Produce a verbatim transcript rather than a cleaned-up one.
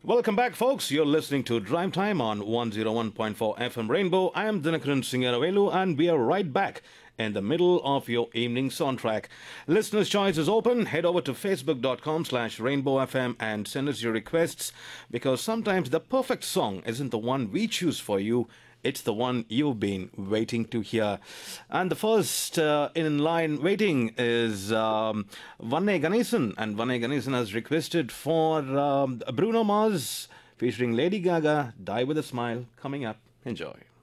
Welcome back, folks. You're listening to Drive Time on one oh one point four F M Rainbow. I am Dinakaran Singaravelu, and we are right back in the middle of your evening soundtrack. Listeners' choice is open. Head over to facebook.com slash rainbowfm and send us your requests, because sometimes the perfect song isn't the one we choose for you. It's the one you've been waiting to hear. And the first uh, in line waiting is um, Vanne Ganesan. And Vanne Ganesan has requested for um, Bruno Mars featuring Lady Gaga, Die With A Smile, coming up. Enjoy.